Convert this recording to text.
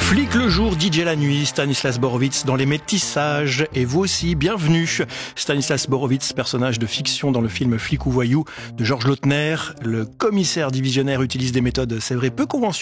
Flic le jour, DJ la nuit, Stanislas Borowitz dans Les Métissages. Et vous aussi, bienvenue. Stanislas Borowitz, personnage de fiction dans le film Flic ou voyou de Georges Lautner. Le commissaire divisionnaire utilise des méthodes, c'est vrai, peu conventionnelles